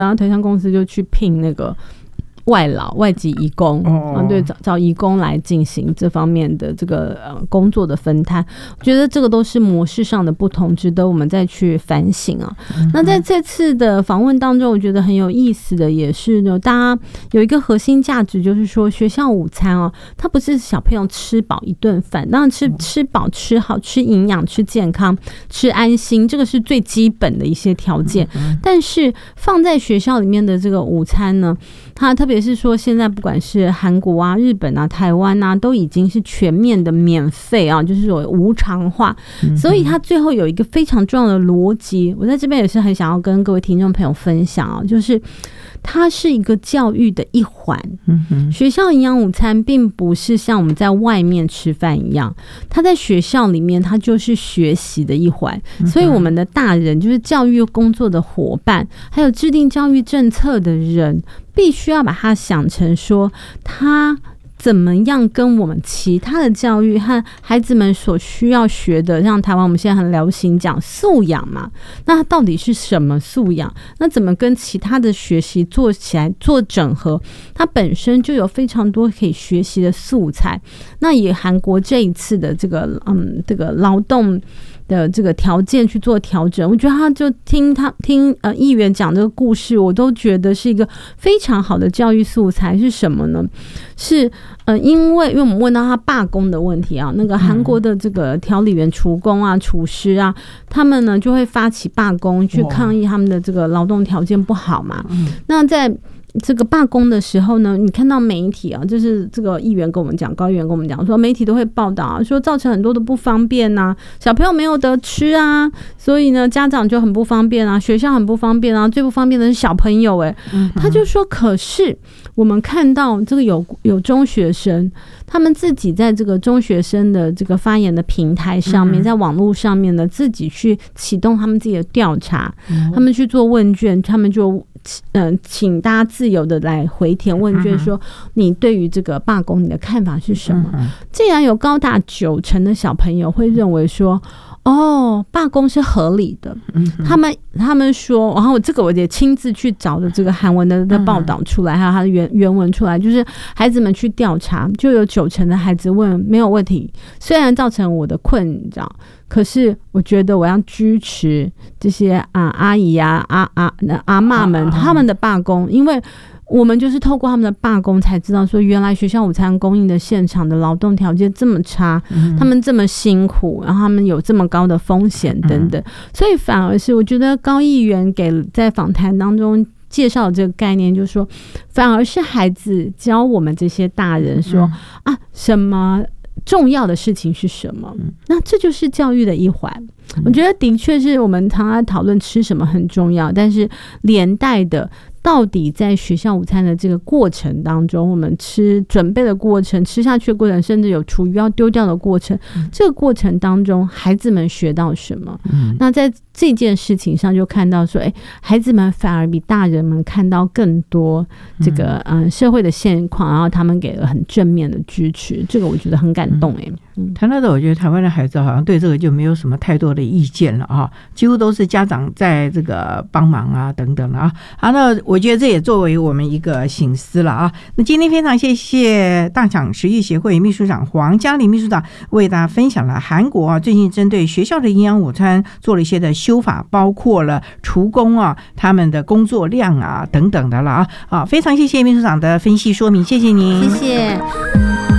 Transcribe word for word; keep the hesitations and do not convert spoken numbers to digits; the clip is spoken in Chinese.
然后台商公司就去聘那个外劳外籍移工， 哦、 啊，对，找找移工来进行这方面的这个呃工作的分摊，我觉得这个都是模式上的不同，值得我们再去反省啊。嗯、那在这次的访问当中，我觉得很有意思的也是呢，大家有一个核心价值，就是说学校午餐哦，它不是小朋友吃饱一顿饭，当然吃吃饱、吃好、吃营养、吃健康、吃安心，这个是最基本的一些条件。但是放在学校里面的这个午餐呢，它特别是说现在不管是韩国啊、日本啊、台湾啊，都已经是全面的免费啊，就是说无偿化，所以它最后有一个非常重要的逻辑，我在这边也是很想要跟各位听众朋友分享啊，就是它是一个教育的一环。学校营养午餐并不是像我们在外面吃饭一样，它在学校里面它就是学习的一环，所以我们的大人就是教育工作的伙伴，还有制定教育政策的人，必须要把它想成说他怎么样跟我们其他的教育和孩子们所需要学的，像台湾我们现在很流行讲素养嘛，那它到底是什么素养？那怎么跟其他的学习做起来做整合？它本身就有非常多可以学习的素材。那以韩国这一次的这个嗯这个劳动的这个条件去做调整，我觉得他就听他听呃议员讲这个故事，我都觉得是一个非常好的教育素材。是什么呢？是呃因为因为我们问到他罢工的问题啊，那个韩国的这个调理员、厨工啊、厨师啊，他们呢就会发起罢工去抗议他们的这个劳动条件不好嘛。那在这个罢工的时候呢，你看到媒体啊，就是这个议员跟我们讲，高议员跟我们讲说，媒体都会报道啊，说造成很多的不方便啊，小朋友没有得吃啊，所以呢家长就很不方便啊，学校很不方便啊，最不方便的是小朋友哎、欸，他就说，可是我们看到这个有有中学生，他们自己在这个中学生的这个发言的平台上面，在网络上面呢，自己去启动他们自己的调查，他们去做问卷，他们就嗯，请大家自由的来回填问卷，说你对于这个罢工你的看法是什么？竟然有高达九成的小朋友会认为说，哦，罢工是合理的。他们他们说，然后这个我也亲自去找的这个韩文的的报道出来，还有他的原原文出来，就是孩子们去调查，就有九成的孩子问没有问题，虽然造成我的困扰，可是我觉得我要支持这些啊阿姨啊阿阿阿嬷们他们的罢工，因为我们就是透过他们的罢工才知道说，原来学校午餐供应的现场的劳动条件这么差，嗯、他们这么辛苦，然后他们有这么高的风险等等，嗯、所以反而是我觉得高议员给在访谈当中介绍这个概念，就是说反而是孩子教我们这些大人说、嗯、啊什么重要的事情是什么，那这就是教育的一环。我觉得的确是我们常常讨论吃什么很重要，但是连带的到底在学校午餐的这个过程当中，我们吃准备的过程，吃下去的过程，甚至有厨余要丢掉的过程，嗯、这个过程当中孩子们学到什么、嗯、那在这件事情上就看到说，哎，孩子们反而比大人们看到更多这个嗯、呃、社会的现况，然后他们给了很正面的支持，这个我觉得很感动。哎、 嗯，谈到的我觉得台湾的孩子好像对这个就没有什么太多的意见了啊，几乎都是家长在这个帮忙啊等等了啊。好，那我觉得这也作为我们一个省思了啊。那今天非常谢谢大厂实业协会秘书长黄嘉玲秘书长为大家分享了韩国啊最近针对学校的营养午餐做了一些的修法，包括了厨工啊他们的工作量啊等等的了啊。啊，非常谢谢秘书长的分析说明，谢谢您， 谢谢。